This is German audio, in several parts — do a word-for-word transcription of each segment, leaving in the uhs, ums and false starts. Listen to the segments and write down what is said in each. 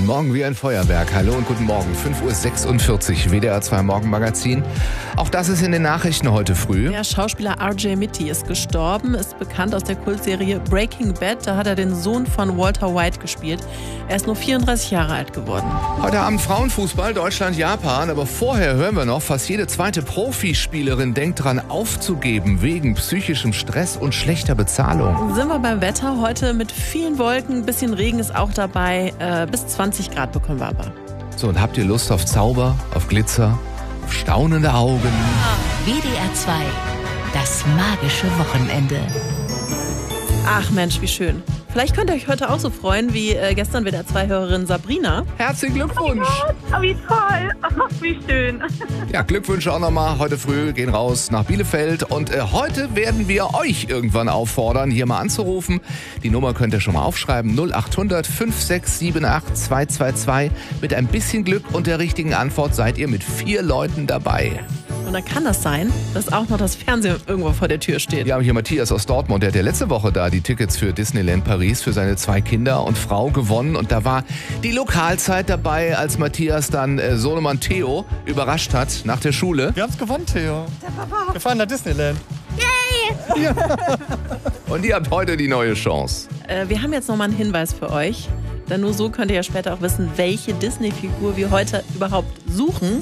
an. Morgen wie ein Feuerwerk. Hallo und guten Morgen. fünf Uhr sechsundvierzig, W D R zwei Morgenmagazin. Auch das ist in den Nachrichten heute früh. Der Schauspieler R J Mitte ist gestorben, ist bekannt aus der Kultserie Breaking Bad. Da hat er den Sohn von Walter White gespielt. Er ist nur vierunddreißig Jahre alt geworden. Heute Abend Frauenfußball, Deutschland, Japan. Aber vorher hören wir noch, fast jede zweite Profispielerin denkt dran aufzugeben wegen psychischem Stress und schlechter Bezahlung. Sind wir beim Wetter heute mit vielen Wolken, ein bisschen Regen ist auch dabei. Äh, bis zwanzig Grad bekommen wir aber. So, und habt ihr Lust auf Zauber, auf Glitzer, auf staunende Augen? W D R zwei, das magische Wochenende. Ach Mensch, wie schön. Vielleicht könnt ihr euch heute auch so freuen wie äh, gestern W D R zwei-Hörerin Sabrina. Herzlichen Glückwunsch! Oh, wie toll! Oh, wie schön! Ja, Glückwünsche auch nochmal. Heute früh gehen raus nach Bielefeld. Und äh, heute werden wir euch irgendwann auffordern, hier mal anzurufen. Die Nummer könnt ihr schon mal aufschreiben. null acht hundert fünf sechs sieben acht zwei zwei zwei. Mit ein bisschen Glück und der richtigen Antwort seid ihr mit vier Leuten dabei. Und dann kann das sein, dass auch noch das Fernsehen irgendwo vor der Tür steht. Wir haben hier Matthias aus Dortmund, der hat ja letzte Woche da die Tickets für Disneyland Paris für seine zwei Kinder und Frau gewonnen. Und da war die Lokalzeit dabei, als Matthias dann äh, Sohnemann Theo überrascht hat nach der Schule. Wir haben's gewonnen, Theo. Der Papa. Wir fahren nach Disneyland. Yay! Ja. Und ihr habt heute die neue Chance. Äh, wir haben jetzt nochmal einen Hinweis für euch. Denn nur so könnt ihr ja später auch wissen, welche Disney-Figur wir heute überhaupt suchen.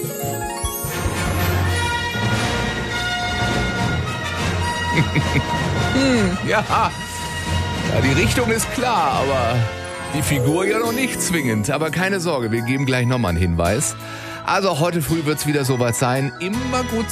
hm, ja. ja, die Richtung ist klar, aber die Figur ja noch nicht zwingend. Aber keine Sorge, wir geben gleich nochmal einen Hinweis. Also heute früh wird es wieder soweit sein. Immer gut